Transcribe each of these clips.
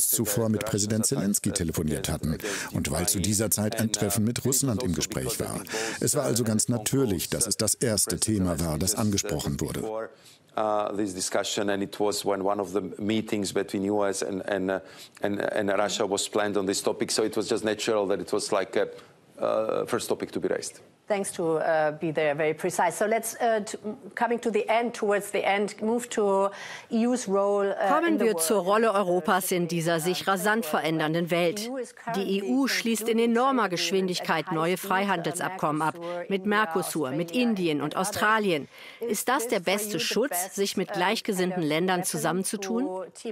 kurz zuvor mit Präsident Zelensky telefoniert hatten und weil zu dieser Zeit ein Treffen mit Russland im Gespräch war. Es war also ganz natürlich, dass es das erste Thema war, das angesprochen wurde. This discussion, and it was when one of the meetings between US and Russia was planned on this topic, so it was just natural that it was like a first topic to be raised. Thanks to be there very precise. So let's, coming to the end, towards the end, move to EU's role. Kommen wir zur Rolle Europas in dieser sich rasant verändernden Welt. Die EU schließt in enormer Geschwindigkeit neue Freihandelsabkommen ab, mit Mercosur, mit Indien und Australien. Ist das der beste Schutz, sich mit gleichgesinnten Ländern zusammenzutun?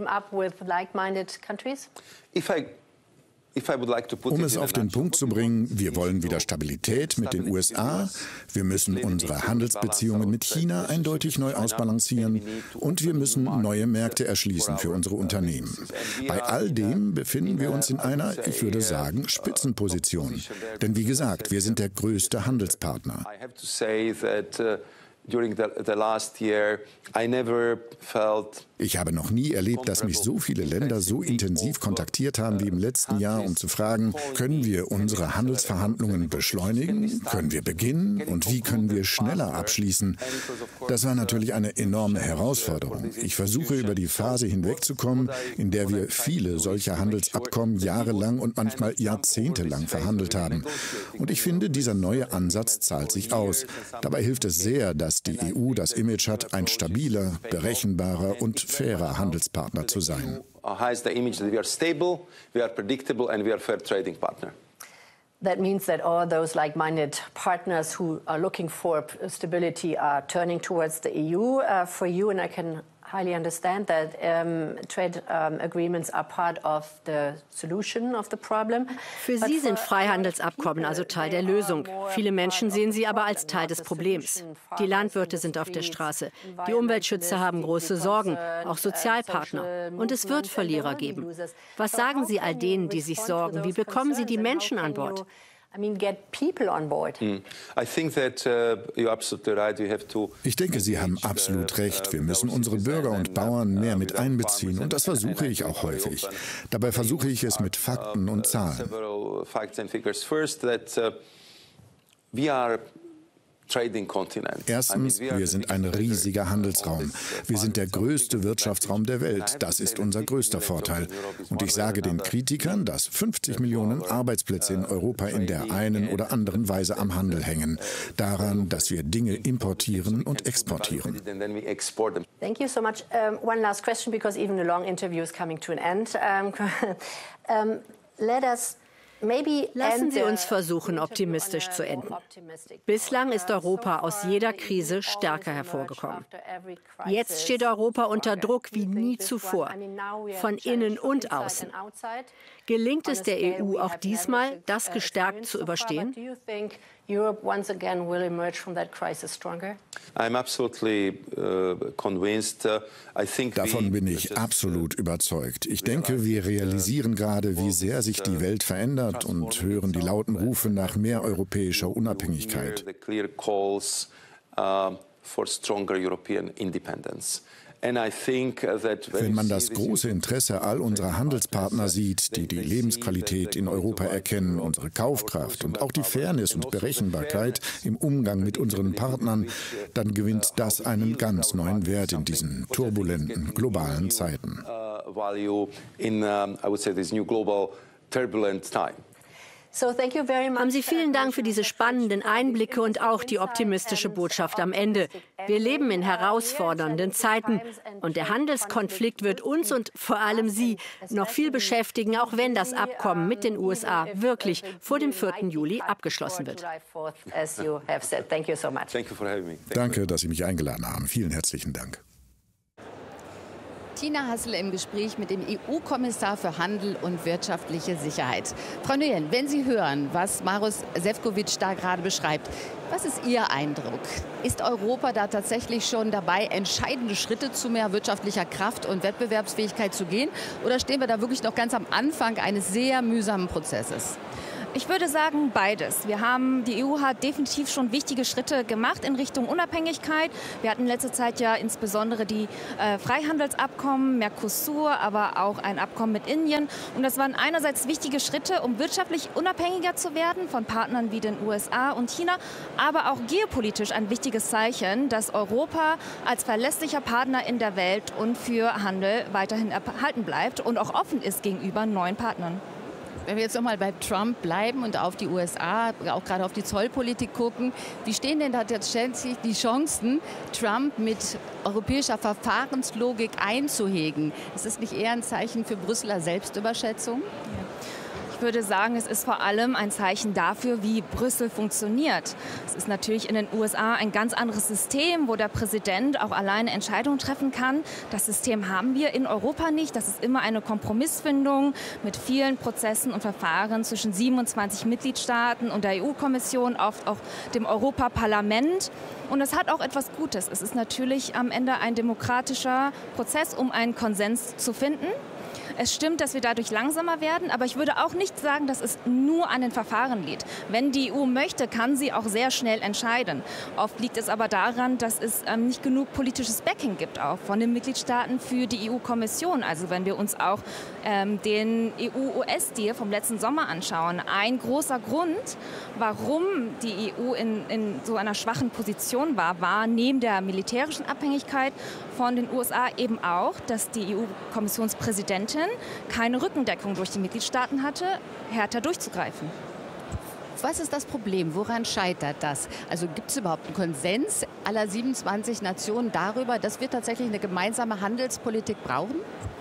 Um es auf den Punkt zu bringen, wir wollen wieder Stabilität mit den USA, wir müssen unsere Handelsbeziehungen mit China eindeutig neu ausbalancieren und wir müssen neue Märkte erschließen für unsere Unternehmen. Bei all dem befinden wir uns in einer, ich würde sagen, Spitzenposition. Denn wie gesagt, wir sind der größte Handelspartner. Ich habe noch nie erlebt, dass mich so viele Länder so intensiv kontaktiert haben wie im letzten Jahr, um zu fragen, können wir unsere Handelsverhandlungen beschleunigen, können wir beginnen und wie können wir schneller abschließen. Das war natürlich eine enorme Herausforderung. Ich versuche über die Phase hinwegzukommen, in der wir viele solcher Handelsabkommen jahrelang und manchmal jahrzehntelang verhandelt haben. Und ich finde, dieser neue Ansatz zahlt sich aus. Dabei hilft es sehr, dass die EU das Image hat, ein stabiler, berechenbarer und fairer Handelspartner zu sein. That means that all those like-minded partners who are looking for stability are turning towards the EU. For you, and I can highly understand that trade agreements are part of the solution of the problem. Für Sie sind Freihandelsabkommen also Teil der Lösung. Viele Menschen sehen sie aber als Teil des Problems. Die Landwirte sind auf der Straße. Die Umweltschützer haben große Sorgen, auch Sozialpartner. Und es wird Verlierer geben. Was sagen Sie all denen, die sich sorgen? Wie bekommen Sie die Menschen an Bord? Ich denke, Sie haben absolut recht. Wir müssen unsere Bürger und Bauern mehr mit einbeziehen. Und das versuche ich auch häufig. Dabei versuche ich es mit Fakten und Zahlen. Erstens, wir sind ein riesiger Handelsraum. Wir sind der größte Wirtschaftsraum der Welt. Das ist unser größter Vorteil. Und ich sage den Kritikern, dass 50 Millionen Arbeitsplätze in Europa in der einen oder anderen Weise am Handel hängen. Daran, dass wir Dinge importieren und exportieren. Thank you so much. One last question, because even the long interview is coming to an end. Lassen Sie uns versuchen, optimistisch zu enden. Bislang ist Europa aus jeder Krise stärker hervorgekommen. Jetzt steht Europa unter Druck wie nie zuvor, von innen und außen. Gelingt es der EU auch diesmal, das gestärkt zu überstehen? Davon bin ich absolut überzeugt. Ich denke, wir realisieren gerade, wie sehr sich die Welt verändert und hören die lauten Rufe nach mehr europäischer Unabhängigkeit. Wenn man das große Interesse all unserer Handelspartner sieht, die die Lebensqualität in Europa erkennen, unsere Kaufkraft und auch die Fairness und Berechenbarkeit im Umgang mit unseren Partnern, dann gewinnt das einen ganz neuen Wert in diesen turbulenten globalen Zeiten. Haben Sie vielen Dank für diese spannenden Einblicke und auch die optimistische Botschaft am Ende. Wir leben in herausfordernden Zeiten und der Handelskonflikt wird uns und vor allem Sie noch viel beschäftigen, auch wenn das Abkommen mit den USA wirklich vor dem 4. Juli abgeschlossen wird. Danke, dass Sie mich eingeladen haben. Vielen herzlichen Dank. Tina Hassel im Gespräch mit dem EU-Kommissar für Handel und wirtschaftliche Sicherheit. Frau Nguyen, wenn Sie hören, was Maroš Šefčovič da gerade beschreibt, was ist Ihr Eindruck? Ist Europa da tatsächlich schon dabei, entscheidende Schritte zu mehr wirtschaftlicher Kraft und Wettbewerbsfähigkeit zu gehen? Oder stehen wir da wirklich noch ganz am Anfang eines sehr mühsamen Prozesses? Ich würde sagen beides. Die EU hat definitiv schon wichtige Schritte gemacht in Richtung Unabhängigkeit. Wir hatten in letzter Zeit ja insbesondere die Freihandelsabkommen, Mercosur, aber auch ein Abkommen mit Indien. Und das waren einerseits wichtige Schritte, um wirtschaftlich unabhängiger zu werden von Partnern wie den USA und China, aber auch geopolitisch ein wichtiges Zeichen, dass Europa als verlässlicher Partner in der Welt und für Handel weiterhin erhalten bleibt und auch offen ist gegenüber neuen Partnern. Wenn wir jetzt nochmal bei Trump bleiben und auf die USA, auch gerade auf die Zollpolitik gucken, wie stehen denn da tatsächlich die Chancen, Trump mit europäischer Verfahrenslogik einzuhegen? Ist das nicht eher ein Zeichen für Brüsseler Selbstüberschätzung? Ja. Ich würde sagen, es ist vor allem ein Zeichen dafür, wie Brüssel funktioniert. Es ist natürlich in den USA ein ganz anderes System, wo der Präsident auch alleine Entscheidungen treffen kann. Das System haben wir in Europa nicht. Das ist immer eine Kompromissfindung mit vielen Prozessen und Verfahren zwischen 27 Mitgliedstaaten und der EU-Kommission, oft auch dem Europaparlament. Und es hat auch etwas Gutes. Es ist natürlich am Ende ein demokratischer Prozess, um einen Konsens zu finden. Es stimmt, dass wir dadurch langsamer werden, aber ich würde auch nicht sagen, dass es nur an den Verfahren liegt. Wenn die EU möchte, kann sie auch sehr schnell entscheiden. Oft liegt es aber daran, dass es nicht genug politisches Backing gibt, auch von den Mitgliedstaaten für die EU-Kommission. Also wenn wir uns auch den EU-US-Deal vom letzten Sommer anschauen, ein großer Grund, warum die EU in so einer schwachen Position war neben der militärischen Abhängigkeit von den USA eben auch, dass die EU-Kommissionspräsidentin keine Rückendeckung durch die Mitgliedstaaten hatte, härter durchzugreifen. Was ist das Problem? Woran scheitert das? Also gibt es überhaupt einen Konsens aller 27 Nationen darüber, dass wir tatsächlich eine gemeinsame Handelspolitik brauchen?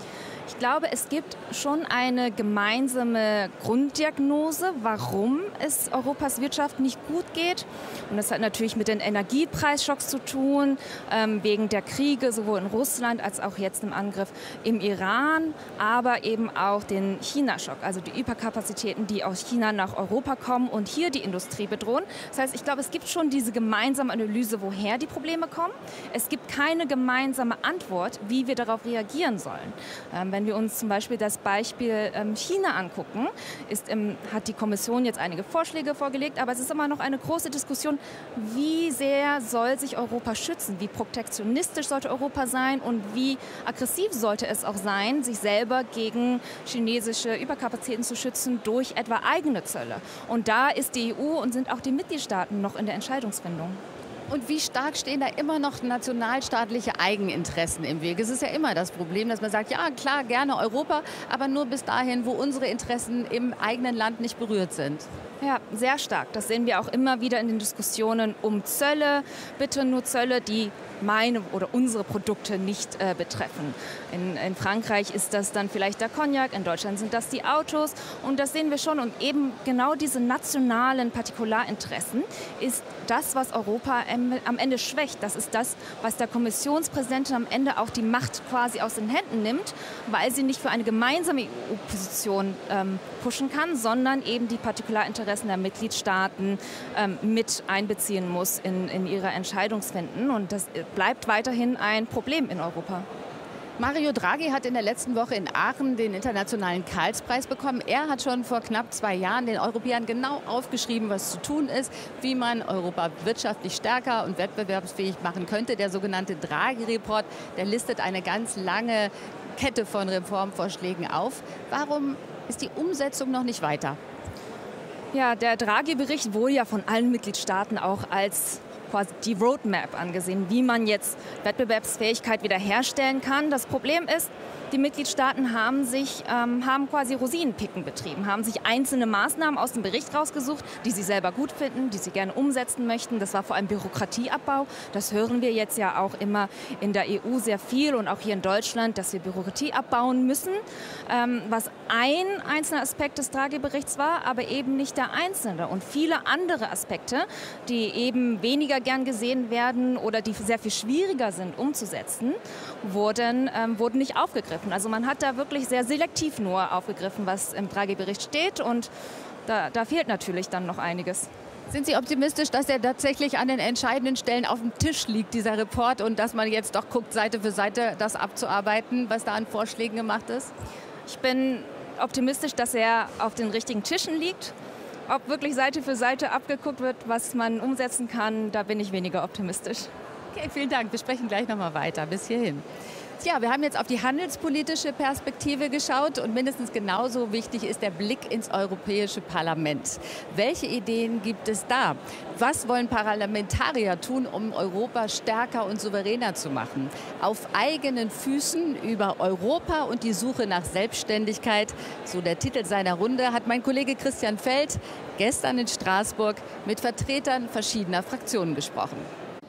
Ich glaube, es gibt schon eine gemeinsame Grunddiagnose, warum es Europas Wirtschaft nicht gut geht. Und das hat natürlich mit den Energiepreisschocks zu tun, wegen der Kriege sowohl in Russland als auch jetzt im Angriff im Iran, aber eben auch den China-Schock, also die Überkapazitäten, die aus China nach Europa kommen und hier die Industrie bedrohen. Das heißt, ich glaube, es gibt schon diese gemeinsame Analyse, woher die Probleme kommen. Es gibt keine gemeinsame Antwort, wie wir darauf reagieren sollen. Wenn wir uns zum Beispiel das Beispiel China angucken, hat die Kommission jetzt einige Vorschläge vorgelegt, aber es ist immer noch eine große Diskussion, wie sehr soll sich Europa schützen, wie protektionistisch sollte Europa sein und wie aggressiv sollte es auch sein, sich selber gegen chinesische Überkapazitäten zu schützen durch etwa eigene Zölle. Und da ist die EU und sind auch die Mitgliedstaaten noch in der Entscheidungsfindung. Und wie stark stehen da immer noch nationalstaatliche Eigeninteressen im Weg? Es ist ja immer das Problem, dass man sagt, ja klar, gerne Europa, aber nur bis dahin, wo unsere Interessen im eigenen Land nicht berührt sind. Ja, sehr stark. Das sehen wir auch immer wieder in den Diskussionen um Zölle. Bitte nur Zölle, die meine oder unsere Produkte nicht betreffen. In Frankreich ist das dann vielleicht der Cognac, in Deutschland sind das die Autos. Und das sehen wir schon. Und eben genau diese nationalen Partikularinteressen ist das, was Europa am Ende schwächt. Das ist das, was der Kommissionspräsidentin am Ende auch die Macht quasi aus den Händen nimmt, weil sie nicht für eine gemeinsame EU-Position pushen kann, sondern eben die Partikularinteressen der Mitgliedstaaten mit einbeziehen muss in ihre Entscheidungsfinden. Und das bleibt weiterhin ein Problem in Europa. Mario Draghi hat in der letzten Woche in Aachen den internationalen Karlspreis bekommen. Er hat schon vor knapp 2 Jahren den Europäern genau aufgeschrieben, was zu tun ist, wie man Europa wirtschaftlich stärker und wettbewerbsfähig machen könnte. Der sogenannte Draghi-Report, der listet eine ganz lange Kette von Reformvorschlägen auf. Warum ist die Umsetzung noch nicht weiter? Ja, der Draghi-Bericht wurde ja von allen Mitgliedstaaten auch als quasi die Roadmap angesehen, wie man jetzt Wettbewerbsfähigkeit wiederherstellen kann. Das Problem ist, die Mitgliedstaaten haben quasi Rosinenpicken betrieben, haben sich einzelne Maßnahmen aus dem Bericht rausgesucht, die sie selber gut finden, die sie gerne umsetzen möchten. Das war vor allem Bürokratieabbau. Das hören wir jetzt ja auch immer in der EU sehr viel und auch hier in Deutschland, dass wir Bürokratie abbauen müssen, was ein einzelner Aspekt des Draghi-Berichts war, aber eben nicht der einzelne. Und viele andere Aspekte, die eben weniger gern gesehen werden oder die sehr viel schwieriger sind umzusetzen, wurden nicht aufgegriffen. Also man hat da wirklich sehr selektiv nur aufgegriffen, was im Draghi-Bericht steht, und da fehlt natürlich dann noch einiges. Sind Sie optimistisch, dass er tatsächlich an den entscheidenden Stellen auf dem Tisch liegt, dieser Report, und dass man jetzt doch guckt, Seite für Seite das abzuarbeiten, was da an Vorschlägen gemacht ist? Ich bin optimistisch, dass er auf den richtigen Tischen liegt. ob wirklich Seite für Seite abgeguckt wird, was man umsetzen kann, da bin ich weniger optimistisch. Okay, vielen Dank. Wir sprechen gleich noch mal weiter. Bis hierhin. Tja, wir haben jetzt auf die handelspolitische Perspektive geschaut und mindestens genauso wichtig ist der Blick ins Europäische Parlament. Welche Ideen gibt es da? Was wollen Parlamentarier tun, um Europa stärker und souveräner zu machen? Auf eigenen Füßen über Europa und die Suche nach Selbstständigkeit, so der Titel seiner Runde, hat mein Kollege Christian Feld gestern in Straßburg mit Vertretern verschiedener Fraktionen gesprochen.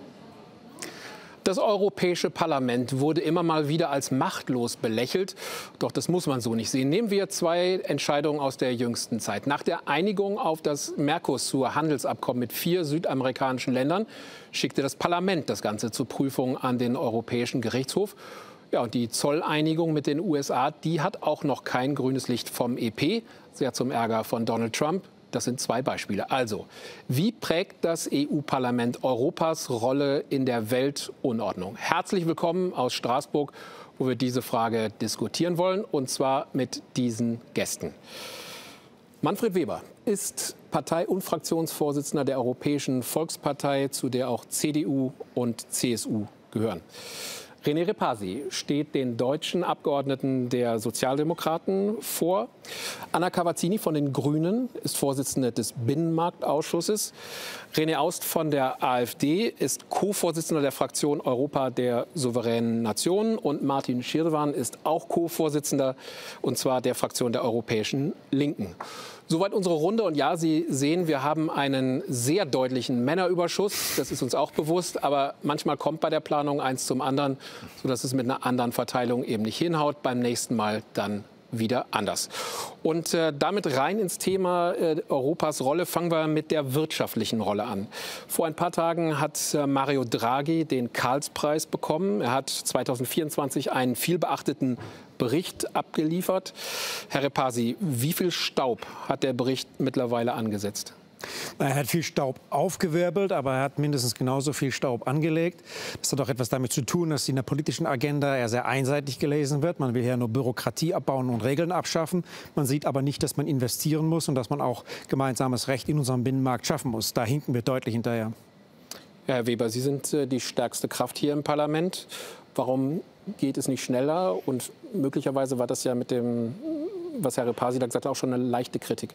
Das Europäische Parlament wurde immer mal wieder als machtlos belächelt. Doch das muss man so nicht sehen. Nehmen wir 2 Entscheidungen aus der jüngsten Zeit. Nach der Einigung auf das Mercosur-Handelsabkommen mit 4 südamerikanischen Ländern schickte das Parlament das Ganze zur Prüfung an den Europäischen Gerichtshof. Ja, und die Zolleinigung mit den USA, die hat auch noch kein grünes Licht vom EP, sehr zum Ärger von Donald Trump. Das sind 2 Beispiele. Also, wie prägt das EU-Parlament Europas Rolle in der Weltunordnung? Herzlich willkommen aus Straßburg, wo wir diese Frage diskutieren wollen, und zwar mit diesen Gästen. Manfred Weber ist Partei- und Fraktionsvorsitzender der Europäischen Volkspartei, zu der auch CDU und CSU gehören. René Repasi steht den deutschen Abgeordneten der Sozialdemokraten vor. Anna Cavazzini von den Grünen ist Vorsitzende des Binnenmarktausschusses. René Aust von der AfD ist Co-Vorsitzender der Fraktion Europa der souveränen Nationen. Und Martin Schirdewan ist auch Co-Vorsitzender, und zwar der Fraktion der Europäischen Linken. Soweit unsere Runde. Und ja, Sie sehen, wir haben einen sehr deutlichen Männerüberschuss. Das ist uns auch bewusst. Aber manchmal kommt bei der Planung eins zum anderen, sodass es mit einer anderen Verteilung eben nicht hinhaut. Beim nächsten Mal dann wieder anders. Und damit rein ins Thema Europas Rolle fangen wir mit der wirtschaftlichen Rolle an. Vor ein paar Tagen hat Mario Draghi den Karlspreis bekommen. Er hat 2024 einen vielbeachteten Bericht abgeliefert. Herr Repasi, wie viel Staub hat der Bericht mittlerweile angesetzt? Er hat viel Staub aufgewirbelt, aber er hat mindestens genauso viel Staub angelegt. Das hat auch etwas damit zu tun, dass in der politischen Agenda er sehr einseitig gelesen wird. Man will ja nur Bürokratie abbauen und Regeln abschaffen. Man sieht aber nicht, dass man investieren muss und dass man auch gemeinsames Recht in unserem Binnenmarkt schaffen muss. Da hinken wir deutlich hinterher. Ja, Herr Weber, Sie sind die stärkste Kraft hier im Parlament. Warum geht es nicht schneller? Und möglicherweise war das ja mit dem, was Herr Repasi da gesagt hat, auch schon eine leichte Kritik.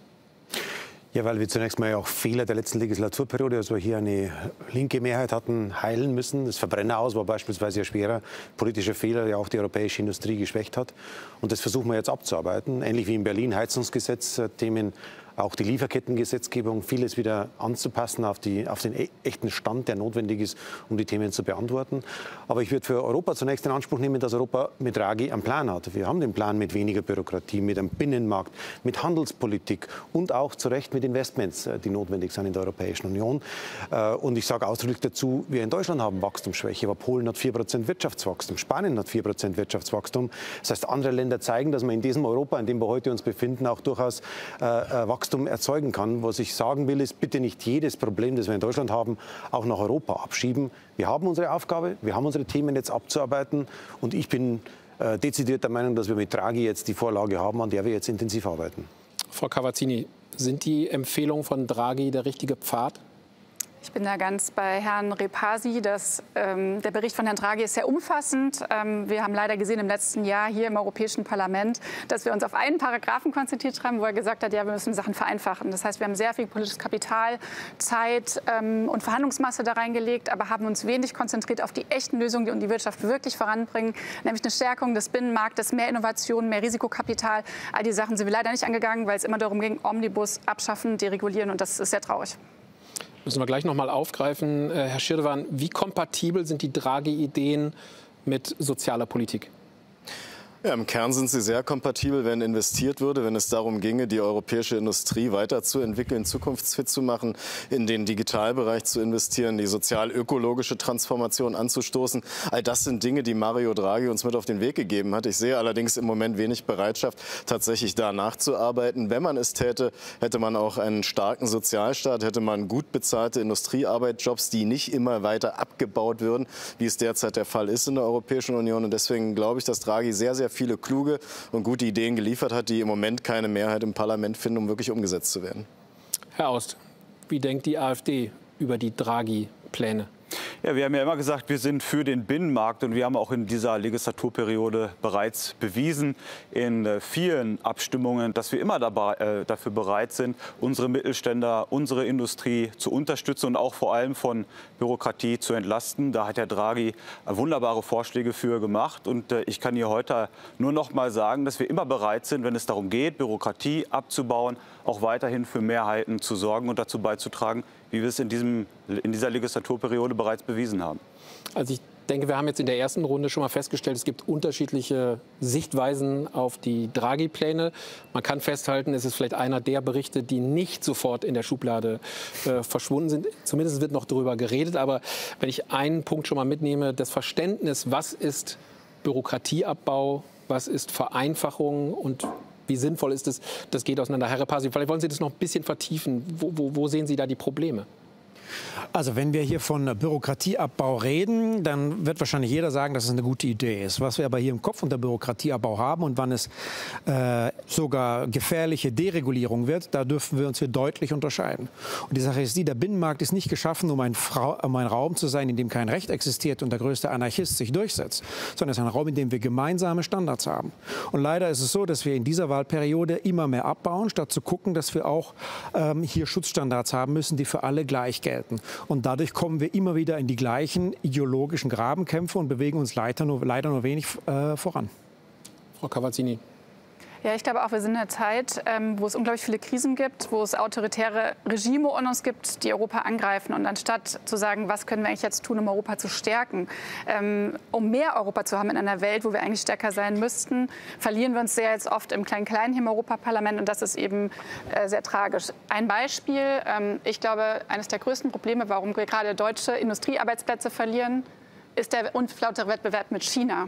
Ja, weil wir zunächst mal auch Fehler der letzten Legislaturperiode, als wir hier eine linke Mehrheit hatten, heilen müssen. Das Verbrenner-Aus war beispielsweise ein schwerer politischer Fehler, der auch die europäische Industrie geschwächt hat. Und das versuchen wir jetzt abzuarbeiten. Ähnlich wie in Berlin, Heizungsgesetz, Themen, auch die Lieferkettengesetzgebung, vieles wieder anzupassen auf den echten Stand, der notwendig ist, um die Themen zu beantworten. Aber ich würde für Europa zunächst in Anspruch nehmen, dass Europa mit Draghi einen Plan hat. Wir haben den Plan mit weniger Bürokratie, mit einem Binnenmarkt, mit Handelspolitik und auch zu Recht mit Investments, die notwendig sind in der Europäischen Union. Und ich sage ausdrücklich dazu, wir in Deutschland haben Wachstumsschwäche, aber Polen hat 4% Wirtschaftswachstum, Spanien hat 4% Wirtschaftswachstum. Das heißt, andere Länder zeigen, dass man in diesem Europa, in dem wir heute uns befinden, auch durchaus Wachstum erzeugen kann. Was ich sagen will, ist, bitte nicht jedes Problem, das wir in Deutschland haben, auch nach Europa abschieben. Wir haben unsere Aufgabe, wir haben unsere Themen jetzt abzuarbeiten und ich bin dezidiert der Meinung, dass wir mit Draghi jetzt die Vorlage haben, an der wir jetzt intensiv arbeiten. Frau Cavazzini, sind die Empfehlungen von Draghi der richtige Pfad? Ich bin da ganz bei Herrn Repasi. Der Bericht von Herrn Draghi ist sehr umfassend. Wir haben leider gesehen im letzten Jahr hier im Europäischen Parlament, dass wir uns auf einen Paragraphen konzentriert haben, wo er gesagt hat, ja, wir müssen Sachen vereinfachen. Das heißt, wir haben sehr viel politisches Kapital, Zeit und Verhandlungsmasse da reingelegt, aber haben uns wenig konzentriert auf die echten Lösungen, die die Wirtschaft wirklich voranbringen, nämlich eine Stärkung des Binnenmarktes, mehr Innovation, mehr Risikokapital. All die Sachen sind wir leider nicht angegangen, weil es immer darum ging, Omnibus abschaffen, deregulieren, und das ist sehr traurig. Müssen wir gleich noch mal aufgreifen. Herr Schirdewan, wie kompatibel sind die Draghi-Ideen mit sozialer Politik? Ja, im Kern sind sie sehr kompatibel, wenn investiert würde, wenn es darum ginge, die europäische Industrie weiterzuentwickeln, zukunftsfit zu machen, in den Digitalbereich zu investieren, die sozial-ökologische Transformation anzustoßen. All das sind Dinge, die Mario Draghi uns mit auf den Weg gegeben hat. Ich sehe allerdings im Moment wenig Bereitschaft, tatsächlich da nachzuarbeiten. Wenn man es täte, hätte man auch einen starken Sozialstaat, hätte man gut bezahlte Industriearbeitsjobs, die nicht immer weiter abgebaut würden, wie es derzeit der Fall ist in der Europäischen Union. Und deswegen glaube ich, dass Draghi sehr, sehr viele kluge und gute Ideen geliefert hat, die im Moment keine Mehrheit im Parlament finden, um wirklich umgesetzt zu werden. Herr Aust, wie denkt die AfD über die Draghi-Pläne? Ja, wir haben ja immer gesagt, wir sind für den Binnenmarkt und wir haben auch in dieser Legislaturperiode bereits bewiesen in vielen Abstimmungen, dass wir immer dafür bereit sind, unsere Mittelständler, unsere Industrie zu unterstützen und auch vor allem von Bürokratie zu entlasten. Da hat Herr Draghi wunderbare Vorschläge für gemacht und ich kann hier heute nur noch mal sagen, dass wir immer bereit sind, wenn es darum geht, Bürokratie abzubauen, auch weiterhin für Mehrheiten zu sorgen und dazu beizutragen, wie wir es in dieser Legislaturperiode bereits bewiesen haben. Also ich denke, wir haben jetzt in der ersten Runde schon mal festgestellt, es gibt unterschiedliche Sichtweisen auf die Draghi-Pläne. Man kann festhalten, es ist vielleicht einer der Berichte, die nicht sofort in der Schublade verschwunden sind. Zumindest wird noch darüber geredet. Aber wenn ich einen Punkt schon mal mitnehme, das Verständnis, was ist Bürokratieabbau, was ist Vereinfachung und wie sinnvoll ist es, das geht auseinander. Herr Repasi, vielleicht wollen Sie das noch ein bisschen vertiefen. Wo sehen Sie da die Probleme? Also wenn wir hier von Bürokratieabbau reden, dann wird wahrscheinlich jeder sagen, dass es eine gute Idee ist. Was wir aber hier im Kopf unter Bürokratieabbau haben und wann es sogar gefährliche Deregulierung wird, da dürfen wir uns hier deutlich unterscheiden. Und die Sache ist die, der Binnenmarkt ist nicht geschaffen, um ein Raum zu sein, in dem kein Recht existiert und der größte Anarchist sich durchsetzt, sondern es ist ein Raum, in dem wir gemeinsame Standards haben. Und leider ist es so, dass wir in dieser Wahlperiode immer mehr abbauen, statt zu gucken, dass wir auch hier Schutzstandards haben müssen, die für alle gleich gelten. Und dadurch kommen wir immer wieder in die gleichen ideologischen Grabenkämpfe und bewegen uns leider nur wenig voran. Frau Cavazzini. Ja, ich glaube auch, wir sind in einer Zeit, wo es unglaublich viele Krisen gibt, wo es autoritäre Regime um uns gibt, die Europa angreifen. Und anstatt zu sagen, was können wir eigentlich jetzt tun, um Europa zu stärken, um mehr Europa zu haben in einer Welt, wo wir eigentlich stärker sein müssten, verlieren wir uns sehr jetzt oft im Klein-Klein hier im Europaparlament. Und das ist eben sehr tragisch. Ein Beispiel, ich glaube, eines der größten Probleme, warum wir gerade deutsche Industriearbeitsplätze verlieren, ist der unlautere Wettbewerb mit China.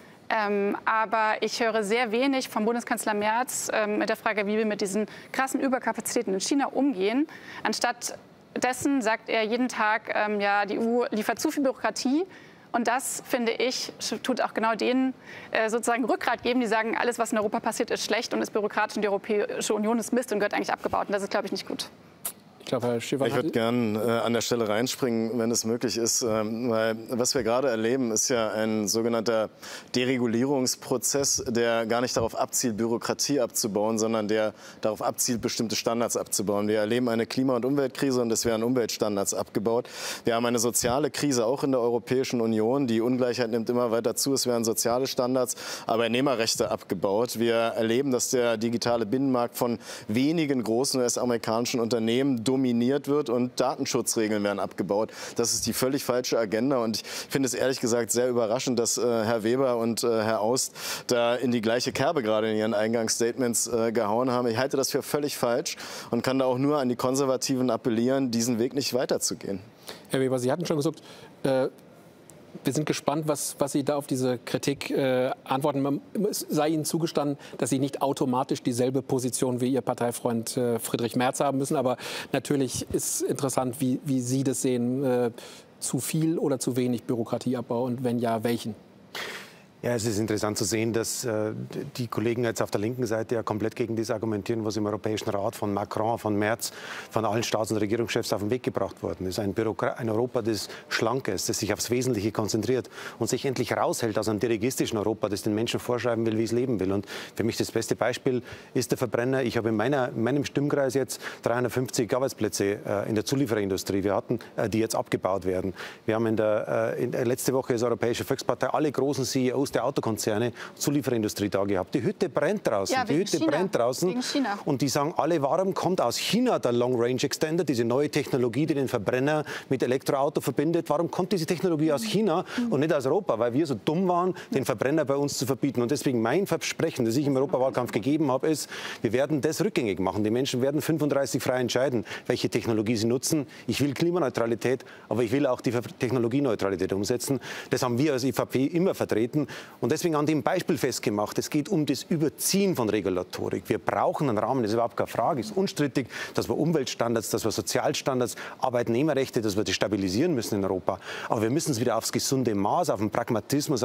Aber ich höre sehr wenig vom Bundeskanzler Merz mit der Frage, wie wir mit diesen krassen Überkapazitäten in China umgehen. Anstatt dessen sagt er jeden Tag, ja, die EU liefert zu viel Bürokratie. Und das, finde ich, tut auch genau denen sozusagen Rückgrat geben, die sagen, alles, was in Europa passiert, ist schlecht und ist bürokratisch und die Europäische Union ist Mist und gehört eigentlich abgebaut. Und das ist, glaube ich, nicht gut. Ich würde gerne an der Stelle reinspringen, wenn es möglich ist, weil was wir gerade erleben, ist ja ein sogenannter Deregulierungsprozess, der gar nicht darauf abzielt, Bürokratie abzubauen, sondern der darauf abzielt, bestimmte Standards abzubauen. Wir erleben eine Klima- und Umweltkrise und es werden Umweltstandards abgebaut. Wir haben eine soziale Krise auch in der Europäischen Union. Die Ungleichheit nimmt immer weiter zu. Es werden soziale Standards, Arbeitnehmerrechte abgebaut. Wir erleben, dass der digitale Binnenmarkt von wenigen großen US-amerikanischen Unternehmen dominiert wird und Datenschutzregeln werden abgebaut. Das ist die völlig falsche Agenda und ich finde es ehrlich gesagt sehr überraschend, dass Herr Weber und Herr Aust da in die gleiche Kerbe gerade in ihren Eingangsstatements gehauen haben. Ich halte das für völlig falsch und kann da auch nur an die Konservativen appellieren, diesen Weg nicht weiterzugehen. Herr Weber, Sie hatten schon gesagt, wir sind gespannt, was Sie da auf diese Kritik antworten. Es sei Ihnen zugestanden, dass Sie nicht automatisch dieselbe Position wie Ihr Parteifreund Friedrich Merz haben müssen. Aber natürlich ist interessant, wie Sie das sehen. Zu viel oder zu wenig Bürokratieabbau und wenn ja, welchen? Ja, es ist interessant zu sehen, dass die Kollegen jetzt auf der linken Seite ja komplett gegen das argumentieren, was im Europäischen Rat von Macron, von Merz, von allen Staats- und Regierungschefs auf den Weg gebracht worden ist. Ein Europa, das schlank ist, das sich aufs Wesentliche konzentriert und sich endlich raushält aus einem dirigistischen Europa, das den Menschen vorschreiben will, wie es leben will. Und für mich das beste Beispiel ist der Verbrenner. Ich habe in meinem Stimmkreis jetzt 350 Arbeitsplätze in der Zuliefererindustrie. Wir hatten, die jetzt abgebaut werden. Wir haben letzte Woche als Europäische Volkspartei alle großen CEOs der Autokonzerne, Zulieferindustrie da gehabt. Die Hütte brennt draußen. Ja, die Hütte brennt draußen. Und die sagen alle, warum kommt aus China der Long Range Extender, diese neue Technologie, die den Verbrenner mit Elektroauto verbindet? Warum kommt diese Technologie aus China und nicht aus Europa? Weil wir so dumm waren, den Verbrenner bei uns zu verbieten. Und deswegen mein Versprechen, das ich im Europawahlkampf gegeben habe, ist, wir werden das rückgängig machen. Die Menschen werden 35 frei entscheiden, welche Technologie sie nutzen. Ich will Klimaneutralität, aber ich will auch die Technologieneutralität umsetzen. Das haben wir als EVP immer vertreten. Und deswegen an dem Beispiel festgemacht, es geht um das Überziehen von Regulatorik. Wir brauchen einen Rahmen, das ist überhaupt keine Frage. Es ist unstrittig, dass wir Umweltstandards, dass wir Sozialstandards, Arbeitnehmerrechte, dass wir die stabilisieren müssen in Europa. Aber wir müssen es wieder aufs gesunde Maß, auf den Pragmatismus,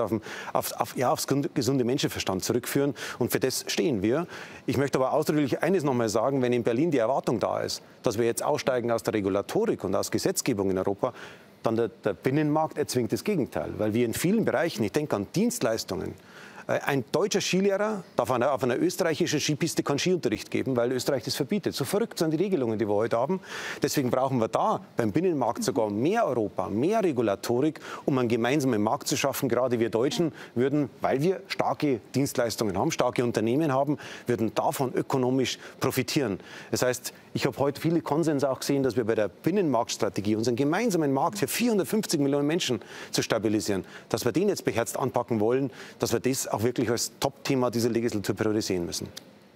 aufs gesunde Menschenverstand zurückführen. Und für das stehen wir. Ich möchte aber ausdrücklich eines noch mal sagen, wenn in Berlin die Erwartung da ist, dass wir jetzt aussteigen aus der Regulatorik und aus Gesetzgebung in Europa, dann der Binnenmarkt erzwingt das Gegenteil. Weil wir in vielen Bereichen, ich denke an Dienstleistungen, ein deutscher Skilehrer darf auf einer österreichischen Skipiste keinen Skiunterricht geben, weil Österreich das verbietet. So verrückt sind die Regelungen, die wir heute haben. Deswegen brauchen wir da beim Binnenmarkt sogar mehr Europa, mehr Regulatorik, um einen gemeinsamen Markt zu schaffen. Gerade wir Deutschen würden, weil wir starke Dienstleistungen haben, starke Unternehmen haben, würden davon ökonomisch profitieren. Das heißt, ich habe heute viele Konsens auch gesehen, dass wir bei der Binnenmarktstrategie unseren gemeinsamen Markt für 450 Millionen Menschen zu stabilisieren, dass wir den jetzt beherzt anpacken wollen, dass wir das auch wirklich als Top-Thema dieser Legislaturperiode sehen müssen.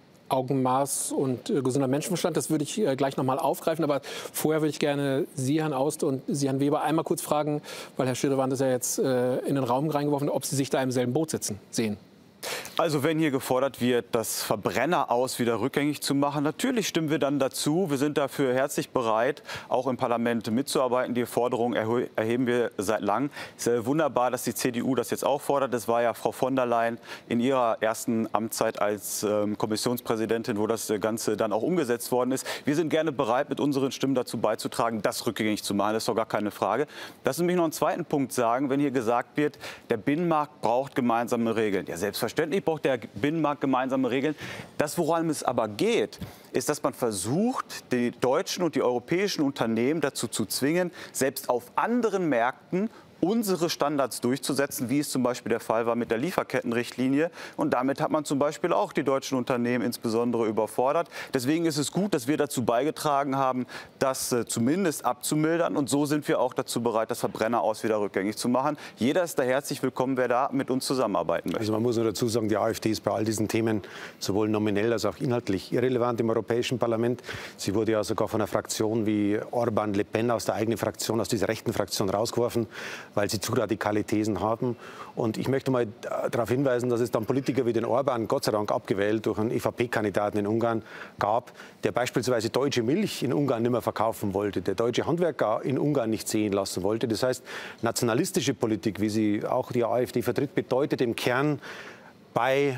Augenmaß und gesunder Menschenverstand, das würde ich gleich noch mal aufgreifen. Aber vorher würde ich gerne Sie, Herrn Aust, und Sie, Herrn Weber, einmal kurz fragen, weil Herr Schirdewan das ja jetzt in den Raum reingeworfen hat, ob Sie sich da im selben Boot sehen. Also wenn hier gefordert wird, das Verbrenner-Aus wieder rückgängig zu machen, natürlich stimmen wir dann dazu. Wir sind dafür herzlich bereit, auch im Parlament mitzuarbeiten. Die Forderung erheben wir seit langem. Es ist wunderbar, dass die CDU das jetzt auch fordert. Das war ja Frau von der Leyen in ihrer ersten Amtszeit als Kommissionspräsidentin, wo das Ganze dann auch umgesetzt worden ist. Wir sind gerne bereit, mit unseren Stimmen dazu beizutragen, das rückgängig zu machen. Das ist doch gar keine Frage. Lassen Sie mich noch einen zweiten Punkt sagen. Wenn hier gesagt wird, der Binnenmarkt braucht gemeinsame Regeln. Ja, selbstverständlich braucht der Binnenmarkt gemeinsame Regeln. Das, woran es aber geht, ist, dass man versucht, die deutschen und die europäischen Unternehmen dazu zu zwingen, selbst auf anderen Märkten unsere Standards durchzusetzen, wie es zum Beispiel der Fall war mit der Lieferkettenrichtlinie. Und damit hat man zum Beispiel auch die deutschen Unternehmen insbesondere überfordert. Deswegen ist es gut, dass wir dazu beigetragen haben, das zumindest abzumildern. Und so sind wir auch dazu bereit, das Verbrenner-Aus wieder rückgängig zu machen. Jeder ist da herzlich willkommen, wer da mit uns zusammenarbeiten möchte. Also man muss nur dazu sagen, die AfD ist bei all diesen Themen sowohl nominell als auch inhaltlich irrelevant im Europäischen Parlament. Sie wurde ja sogar von einer Fraktion wie Orban, Le Pen aus der eigenen Fraktion, aus dieser rechten Fraktion rausgeworfen, weil sie zu radikale Thesen haben. Und ich möchte mal darauf hinweisen, dass es dann Politiker wie den Orban, Gott sei Dank abgewählt durch einen ÖVP-Kandidaten in Ungarn, gab, der beispielsweise deutsche Milch in Ungarn nicht mehr verkaufen wollte, der deutsche Handwerker in Ungarn nicht sehen lassen wollte. Das heißt, nationalistische Politik, wie sie auch die AfD vertritt, bedeutet im Kern bei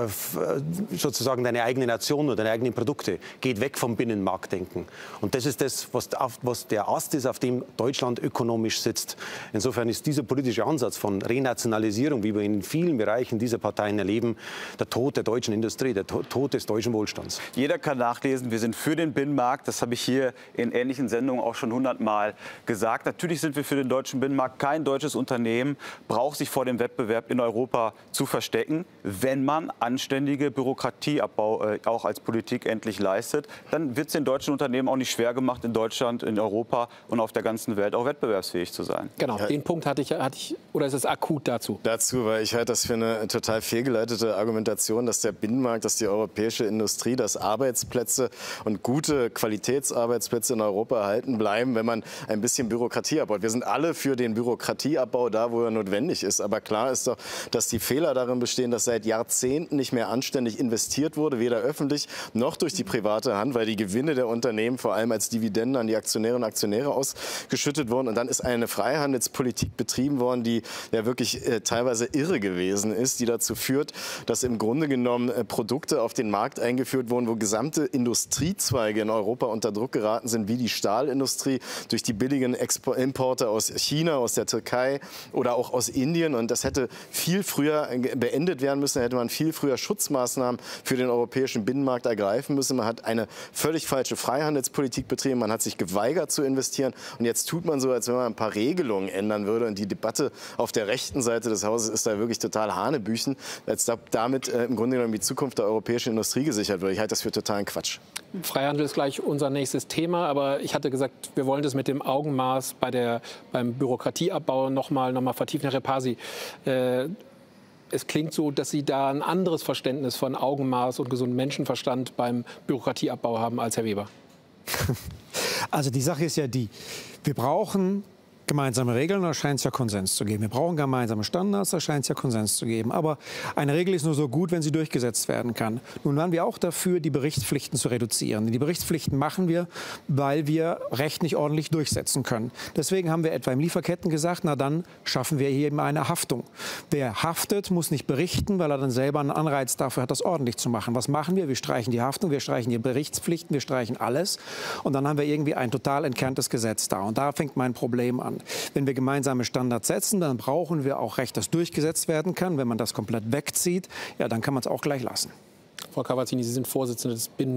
sozusagen deine eigene Nation oder deine eigenen Produkte. Geht weg vom Binnenmarktdenken. Und das ist das, was der Ast ist, auf dem Deutschland ökonomisch sitzt. Insofern ist dieser politische Ansatz von Renationalisierung, wie wir in vielen Bereichen dieser Parteien erleben, der Tod der deutschen Industrie, der Tod des deutschen Wohlstands. Jeder kann nachlesen, wir sind für den Binnenmarkt. Das habe ich hier in ähnlichen Sendungen auch schon 100-mal gesagt. Natürlich sind wir für den deutschen Binnenmarkt. Kein deutsches Unternehmen braucht sich vor dem Wettbewerb in Europa zu verstecken, wenn man anständige Bürokratieabbau auch als Politik endlich leistet, dann wird es den deutschen Unternehmen auch nicht schwer gemacht, in Deutschland, in Europa und auf der ganzen Welt auch wettbewerbsfähig zu sein. Genau, ja. Den Punkt hatte ich, oder ist es akut dazu? Dazu, weil ich halte das für eine total fehlgeleitete Argumentation, dass der Binnenmarkt, dass die europäische Industrie, dass Arbeitsplätze und gute Qualitätsarbeitsplätze in Europa erhalten bleiben, wenn man ein bisschen Bürokratie abbaut. Wir sind alle für den Bürokratieabbau da, wo er notwendig ist. Aber klar ist doch, dass die Fehler darin bestehen, dass seit Jahrzehnten nicht mehr anständig investiert wurde, weder öffentlich noch durch die private Hand, weil die Gewinne der Unternehmen vor allem als Dividenden an die Aktionärinnen und Aktionäre ausgeschüttet wurden. Und dann ist eine Freihandelspolitik betrieben worden, die ja wirklich teilweise irre gewesen ist, die dazu führt, dass im Grunde genommen Produkte auf den Markt eingeführt wurden, wo gesamte Industriezweige in Europa unter Druck geraten sind, wie die Stahlindustrie, durch die billigen Importe aus China, aus der Türkei oder auch aus Indien. Und das hätte viel früher beendet werden müssen, hätte man viel früher Schutzmaßnahmen für den europäischen Binnenmarkt ergreifen müssen. Man hat eine völlig falsche Freihandelspolitik betrieben. Man hat sich geweigert zu investieren. Und jetzt tut man so, als wenn man ein paar Regelungen ändern würde. Und die Debatte auf der rechten Seite des Hauses ist da wirklich total hanebüchen, als damit im Grunde genommen die Zukunft der europäischen Industrie gesichert wird. Ich halte das für totalen Quatsch. Freihandel ist gleich unser nächstes Thema. Aber ich hatte gesagt, wir wollen das mit dem Augenmaß beim Bürokratieabbau noch mal vertiefen. Herr Repasi, es klingt so, dass Sie da ein anderes Verständnis von Augenmaß und gesundem Menschenverstand beim Bürokratieabbau haben als Herr Weber. Also die Sache ist ja die, wir brauchen gemeinsame Regeln, da scheint es ja Konsens zu geben. Wir brauchen gemeinsame Standards, da scheint es ja Konsens zu geben. Aber eine Regel ist nur so gut, wenn sie durchgesetzt werden kann. Nun waren wir auch dafür, die Berichtspflichten zu reduzieren. Die Berichtspflichten machen wir, weil wir Recht nicht ordentlich durchsetzen können. Deswegen haben wir etwa im Lieferketten gesagt, na dann schaffen wir hier eben eine Haftung. Wer haftet, muss nicht berichten, weil er dann selber einen Anreiz dafür hat, das ordentlich zu machen. Was machen wir? Wir streichen die Haftung, wir streichen die Berichtspflichten, wir streichen alles. Und dann haben wir irgendwie ein total entkerntes Gesetz da. Und da fängt mein Problem an. Wenn wir gemeinsame Standards setzen, dann brauchen wir auch Recht, das durchgesetzt werden kann. Wenn man das komplett wegzieht, ja, dann kann man es auch gleich lassen. Frau Cavazzini, Sie sind Vorsitzende des